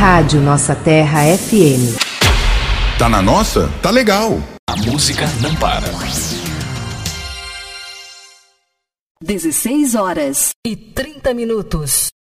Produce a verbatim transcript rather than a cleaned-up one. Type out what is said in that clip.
Rádio Nossa Terra F M. Tá na nossa? Tá legal. A música não para. dezesseis horas e trinta minutos.